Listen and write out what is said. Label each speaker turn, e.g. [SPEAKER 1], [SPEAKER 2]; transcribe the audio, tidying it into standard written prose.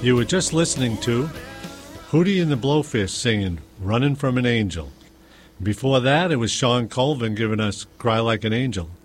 [SPEAKER 1] You were just listening to Hootie and the Blowfish singing Running from an Angel. Before that, it was Sean Colvin giving us Cry Like an Angel.